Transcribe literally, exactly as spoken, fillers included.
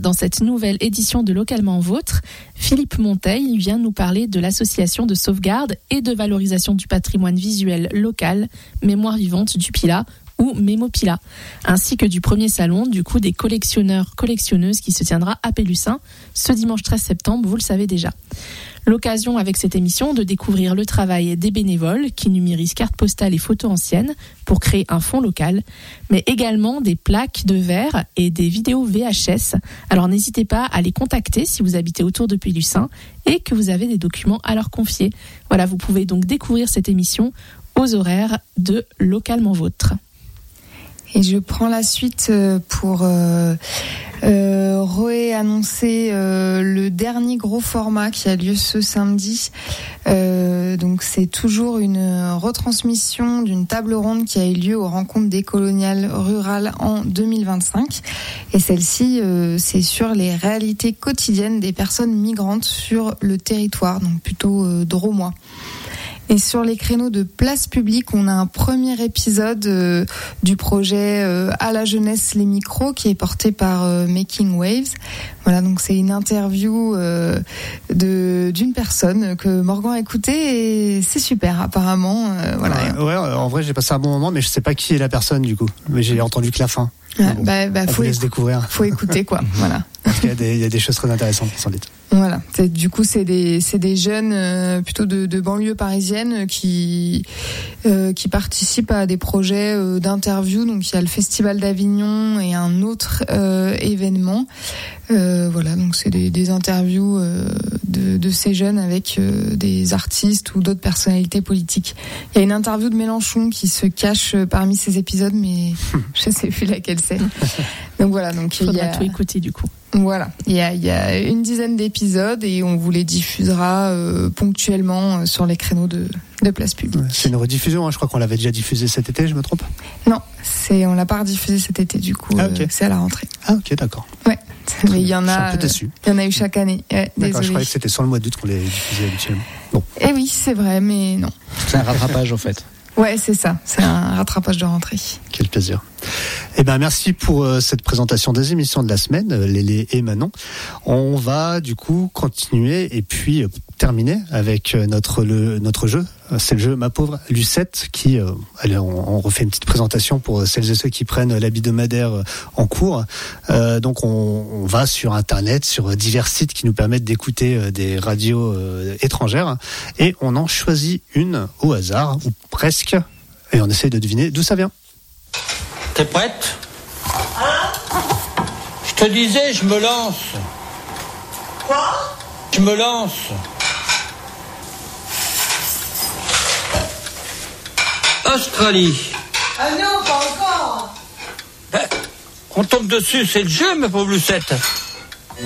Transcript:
Dans cette nouvelle édition de Localement Vôtre, Philippe Monteil vient nous parler de l'association de sauvegarde et de valorisation du patrimoine visuel local Mémoire vivante du Pilat, ou Mémopila, ainsi que du premier salon du coup des collectionneurs-collectionneuses qui se tiendra à Pélussin ce dimanche treize septembre, vous le savez déjà. L'occasion avec cette émission de découvrir le travail des bénévoles qui numérisent cartes postales et photos anciennes pour créer un fonds local, mais également des plaques de verre et des vidéos V H S. Alors n'hésitez pas à les contacter si vous habitez autour de Pélussin et que vous avez des documents à leur confier. Voilà, vous pouvez donc découvrir cette émission aux horaires de Localement Vôtre. Et je prends la suite pour euh, euh, réannoncer euh, le dernier gros format qui a lieu ce samedi. Euh, donc c'est toujours une retransmission d'une table ronde qui a eu lieu aux rencontres des coloniales rurales en deux mille vingt-cinq. Et celle-ci, euh, c'est sur les réalités quotidiennes des personnes migrantes sur le territoire, donc plutôt euh, drômois. Et sur les créneaux de place publique, on a un premier épisode euh, du projet euh, À la jeunesse les micros qui est porté par euh, Making Waves. Voilà, donc c'est une interview euh, de d'une personne que Morgan a écoutée et c'est super apparemment. Euh, voilà. Ouais, ouais, en vrai j'ai passé un bon moment, mais je sais pas qui est la personne du coup. Mais j'ai entendu que la fin. Ah, bon, bah, bah, on faut vous laisse éc- découvrir. Faut écouter quoi. Voilà. Parce qu'il y a des, il y a des choses très intéressantes sans doute. Voilà. C'est, du coup, c'est des, c'est des jeunes euh, plutôt de, de banlieue parisienne qui, euh, qui participent à des projets euh, d'interview. Donc, il y a le Festival d'Avignon et un autre euh, événement. Euh, voilà. Donc, c'est des, des interviews euh, de, de ces jeunes avec euh, des artistes ou d'autres personnalités politiques. Il y a une interview de Mélenchon qui se cache parmi ces épisodes, mais je sais plus laquelle c'est. Donc voilà. Donc, il faudra y a... tout écouter du coup. Voilà, il y a, il y a une dizaine d'épisodes et on vous les diffusera euh, ponctuellement euh, sur les créneaux de, de place publique. Ouais, c'est une rediffusion, hein, je crois qu'on l'avait déjà diffusé cet été, je me trompe ? Non, c'est, on l'a pas rediffusé cet été du coup, ah, okay. euh, c'est à la rentrée. Ah ok, d'accord. Ouais, mais il y en a. Je suis un peu déçu. Il y en a eu chaque année. Ouais, d'accord, je croyais que c'était sur le mois d'août qu'on les diffusait habituellement. Bon. Eh oui, c'est vrai, mais non. C'est un rattrapage en fait. Ouais, c'est ça. C'est un rattrapage de rentrée. Quel plaisir. Eh ben, merci pour euh, cette présentation des émissions de la semaine, euh, Lélé et Manon. On va du coup continuer et puis euh, terminer avec euh, notre le, notre jeu. Euh, c'est le jeu Ma pauvre Lucette qui, euh, allez, on, on refait une petite présentation pour celles et ceux qui prennent l'hebdomadaire euh, en cours. Euh, donc, on, on va sur Internet, sur divers sites qui nous permettent d'écouter euh, des radios euh, étrangères et on en choisit une au hasard ou presque et on essaye de deviner d'où ça vient. T'es prête ? Hein ? Je te disais, je me lance. Quoi ? Je me lance. Australie. Ah non, pas encore. Ben, on tombe dessus, c'est le jeu, ma pauvre Lucette.